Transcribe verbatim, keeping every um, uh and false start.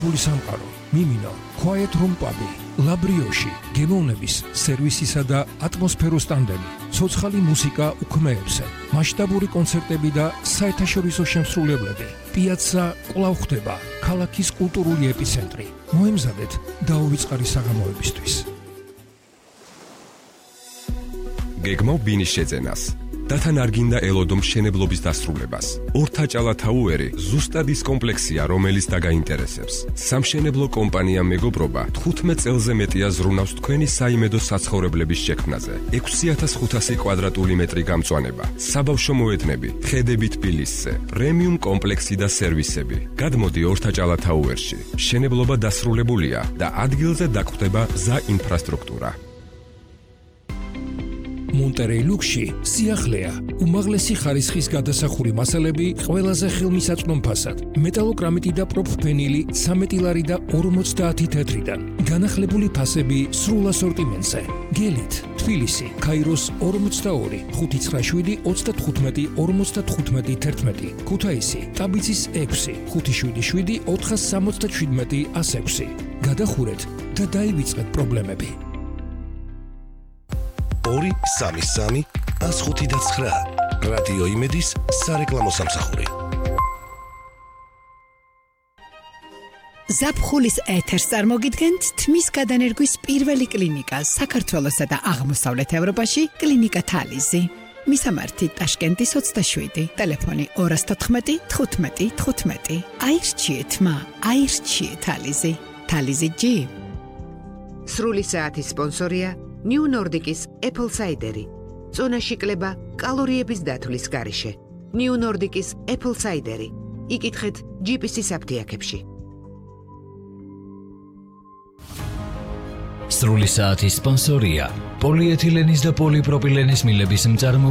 სამყარო, მიმინო, Quiet Room Pub, Labrioshi, გემოვნების სერვისისა და ატმოსფეროს ტანდემი, ცოცხალი მუსიკა უქმეებზე, მასშტაბური კონცერტები და საერთაშორისო შემსრულებლები. Piazza კვლავ ხდება ქალაქის კულტურული ეპიცენტრი. მოემზადეთ დაუვიწყარი საღამოებისთვის. გეგმავ ბინის შეძენას. და თან არ გინდა ელოდო მშენებლობის დასრულებას. ორთაჭალა თაუერი ზუსტად ის კომპლექსია, რომელიც დაგაინტერესებს. სამშენებლო კომპანია მეგობრობა თხუთმეტ წელზე მეტია ზრუნავს თქვენი საიმედო საცხოვრებლების შექმნაზე. ექვსი ათას ხუთასი კვადრატული მეტრი გამწვანება, საბავშვო მოედნები, ხედები თბილისზე, პრემიუმ კომპლექსი და სერვისები. გადმოდი ორთაჭალა თაუერში. მშენებლობა დასრულებულია და ადგილზე დაგხვდება გზა ინფრასტრუქტურა. Monterey Luxi სიახლეა, უმაღლესი ხარისხის გადასახური მასალები ყველაზე ხელმისაწვდომ-ფასად, მეტალოკრამიტი და პროფფენილი ცამეტი ლარი და ორმოცდაათი თეთრიდან, განახლებული ფასები სრულ ასორტიმენტზე. გელით, თბილისი, ქაიროს ორმოცდაორი, ხუთი ცხრა შვიდი ოცდათხუთმეტი ორმოცდათხუთმეტი თერთმეტი, ქუთაისი, ტაბიცის ექვსი, ხუთი შვიდი შვიდი ოთხას სამოცდაშვიდმეტი ას ექვსი. გადახურეთ და დაივიწყეთ პრობლემები. ორი სამი სამი ას ხუთი და ცხრა რადიო იმედის სარეკლამო სამსახური. ზაფხულის ეთერს წარმოგიდგენთ თმის გადანერგვის პირველი კლინიკა საქართველოსა და აღმოსავლეთ ევროპაში კლინიკა თალიზი. მისამართი ტაშკენტის ოცდაშვიდი, ტელეფონი ორას თოთხმეტი თხუთმეტი თხუთმეტი. აირჩიეთ მა, აირჩიეთ თალიზი. თალიზი ჯი. სრული საათის სპონსორია New Nordic-ის Apple Cider-ი. წონაში კლება კალორიების დათვლის გარეშე. New Nordic-ის Apple Cider-ი. იკითხეთ ჯი პი სი-ის აფთიაქებში. სრული საათის სპონსორია პოლიეთილენის და პოლიპროპილენის მილების მწარმოებელი